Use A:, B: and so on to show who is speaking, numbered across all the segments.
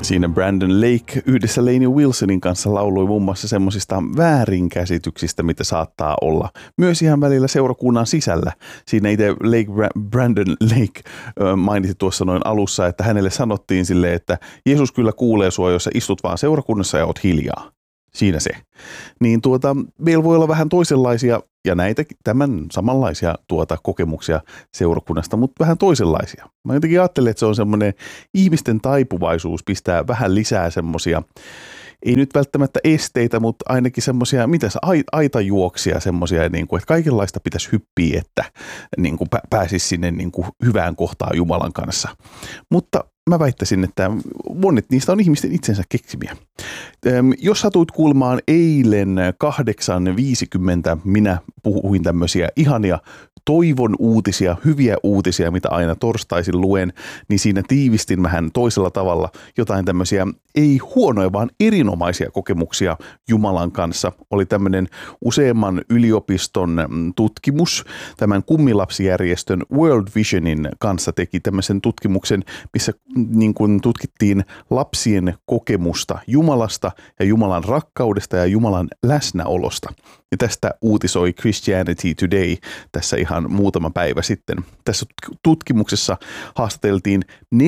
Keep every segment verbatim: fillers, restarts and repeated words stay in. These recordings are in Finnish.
A: Siinä Brandon Lake yhdessä Lainey Wilsonin kanssa lauloi muun muassa semmoisista väärinkäsityksistä, mitä saattaa olla. Myös ihan välillä seurakunnan sisällä. Siinä itse Lake, Brandon Lake mainitsi tuossa noin alussa, että hänelle sanottiin silleen, että Jeesus kyllä kuulee sua, jos sä istut vaan seurakunnassa ja oot hiljaa. Siinä se. Niin tuota, meillä voi olla vähän toisenlaisia ja näitä tämän samanlaisia tuota kokemuksia seurakunnasta, mutta vähän toisenlaisia. Mä jotenkin ajattelen, että se on semmoinen ihmisten taipuvaisuus pistää vähän lisää semmoisia, ei nyt välttämättä esteitä, mutta ainakin semmoisia, mitä se aitajuoksia semmoisia, niin kuin, että kaikenlaista pitäisi hyppiä, että niin kuin pääsisi sinne niin kuin hyvään kohtaan Jumalan kanssa. Mutta mä väittäisin, että monet niistä on ihmisten itsensä keksimiä. Jos satuit kuulemaan eilen kahdeksan viisikymmentä, minä puhuin tämmöisiä ihania toivon uutisia, hyviä uutisia, mitä aina torstaisin luen, niin siinä tiivistin vähän toisella tavalla jotain tämmöisiä ei huonoja, vaan erinomaisia kokemuksia Jumalan kanssa. Oli tämmöinen useamman yliopiston tutkimus, tämän kummilapsijärjestön World Visionin kanssa teki tämmöisen tutkimuksen, missä niin kuin tutkittiin lapsien kokemusta Jumalasta ja Jumalan rakkaudesta ja Jumalan läsnäolosta. Ja tästä uutisoi Christianity Today tässä ihan muutama päivä sitten. Tässä tutkimuksessa haastateltiin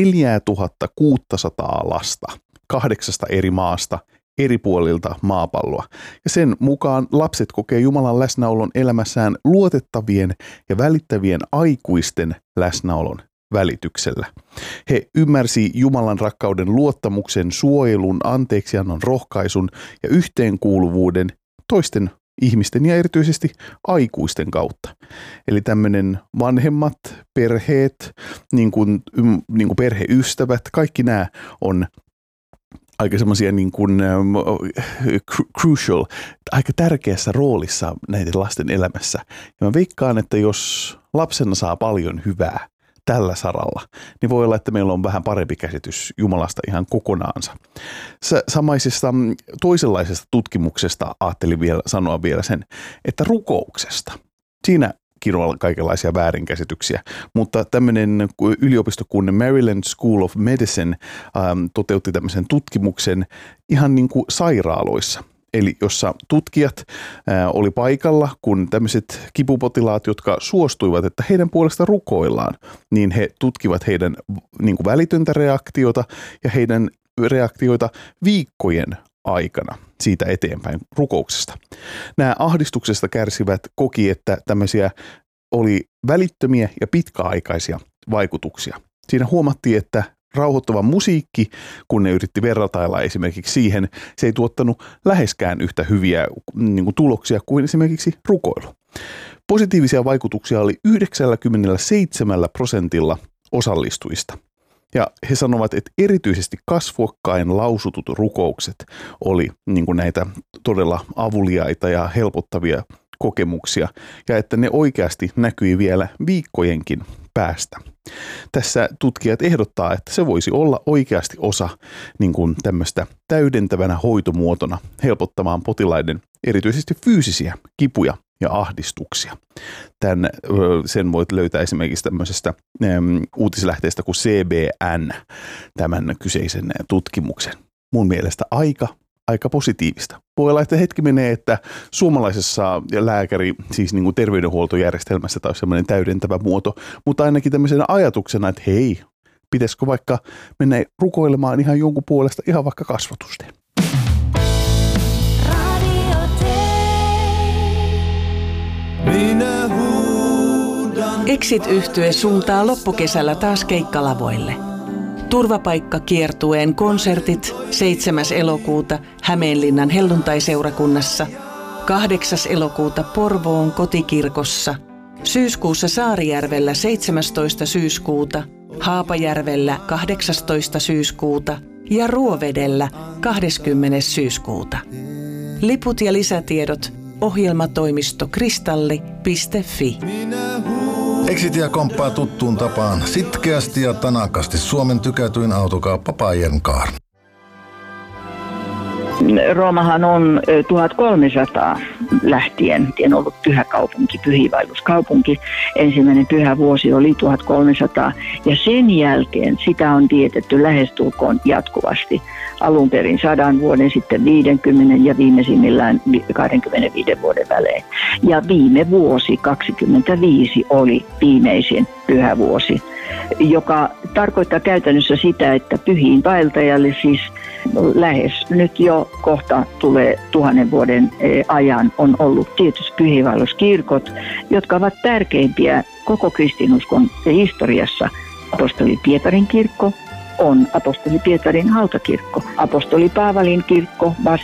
A: neljätuhattakuusisataa lasta kahdeksasta eri maasta eri puolilta maapalloa. Ja sen mukaan lapset kokee Jumalan läsnäolon elämässään luotettavien ja välittävien aikuisten läsnäolon välityksellä. He ymmärsi Jumalan rakkauden luottamuksen, suojelun, anteeksiannon, rohkaisun ja yhteenkuuluvuuden toisten ihmisten ja erityisesti aikuisten kautta. Eli tämmöinen vanhemmat, perheet, niin kuin, niin kuin perheystävät, kaikki nämä on aika semmoisia niin kuin crucial, aika tärkeässä roolissa näiden lasten elämässä. Ja mä veikkaan, että jos lapsena saa paljon hyvää tällä saralla, niin voi olla, että meillä on vähän parempi käsitys Jumalasta ihan kokonaansa. Samaisesta toisenlaisesta tutkimuksesta ajattelin vielä sanoa vielä sen, että rukouksesta. Siinä on kaikenlaisia väärinkäsityksiä, mutta tämmöinen yliopisto kuin Maryland School of Medicine ähm, toteutti tämmöisen tutkimuksen ihan niin kuin sairaaloissa. Eli jossa tutkijat ää, oli paikalla, kun tämmöiset kipupotilaat, jotka suostuivat, että heidän puolesta rukoillaan, niin he tutkivat heidän niin kuin välitöntä reaktiota ja heidän reaktioita viikkojen aikana siitä eteenpäin rukouksesta. Nämä ahdistuksesta kärsivät koki, että tämmöisiä oli välittömiä ja pitkäaikaisia vaikutuksia. Siinä huomattiin, että rauhoittava musiikki, kun ne yritti verratailla esimerkiksi siihen, se ei tuottanut läheskään yhtä hyviä niin kuin tuloksia kuin esimerkiksi rukoilu. Positiivisia vaikutuksia oli yhdeksänkymmentäseitsemän prosentilla osallistujista. Ja he sanovat, että erityisesti kasvokkain lausutut rukoukset oli niin kuin näitä todella avuliaita ja helpottavia kokemuksia, ja että ne oikeasti näkyi vielä viikkojenkin päästä. Tässä tutkijat ehdottaa, että se voisi olla oikeasti osa niin kuin tämmöistä täydentävänä hoitomuotona helpottamaan potilaiden erityisesti fyysisiä kipuja ja ahdistuksia. Tämän, sen voit löytää esimerkiksi tämmöisestä äm, uutislähteestä kuin C B N, tämän kyseisen tutkimuksen. Mun mielestä aika aika positiivista. Voi olla, että hetki menee, että suomalaisessa lääkäri, siis niin kuin terveydenhuoltojärjestelmässä tai semmoinen täydentävä muoto, mutta ainakin tämmöisenä ajatuksena, että hei, pitäisikö vaikka mennä rukoilemaan ihan jonkun puolesta ihan vaikka kasvatusten.
B: Exit-yhtye suuntaa loppukesällä taas keikkalavoille. Turvapaikkakiertueen konsertit seitsemäs elokuuta Hämeenlinnan helluntaiseurakunnassa, kahdeksas elokuuta Porvoon kotikirkossa, syyskuussa Saarijärvellä seitsemästoista syyskuuta, Haapajärvellä kahdeksastoista syyskuuta ja Ruovedellä kahdeskymmenes syyskuuta. Liput ja lisätiedot ohjelmatoimisto kristalli piste fi.
C: Exitia komppaa tuttuun tapaan sitkeästi ja tanakasti Suomen tykätyin autokauppa Bajern Car.
D: Roomahan on tuhatkolmesataa lähtien on ollut pyhä kaupunki, pyhiinvaelluskaupunki. Ensimmäinen pyhä vuosi oli tuhatkolmesataa ja sen jälkeen sitä on vietetty lähestulkoon jatkuvasti. Alun perin sadan vuoden, sitten viidenkymmenen ja viimeisimmillään kaksikymmentäviiden vuoden välein. Ja viime vuosi kaksikymmentäviisi oli viimeisin pyhä vuosi, joka tarkoittaa käytännössä sitä, että pyhiinvaeltajalle siis lähes nyt jo kohta tulee tuhannen vuoden ajan on ollut tietysti pyhiinvaelluskirkot, jotka ovat tärkeimpiä koko kristinuskon historiassa. Apostoli Pietarin kirkko on apostoli Pietarin hautakirkko, apostoli Paavalin kirkko,